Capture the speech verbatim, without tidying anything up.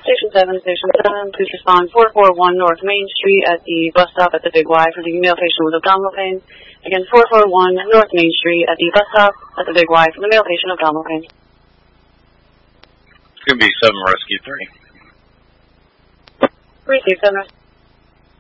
Station seven, Station seven, please respond four four one North Main Street at the bus stop at the Big Y for the male patient with abdominal pain. Again, four four one North Main Street at the bus stop at the Big Y for the male patient with abdominal pain. It's going to be seven Rescue three. Receive seven.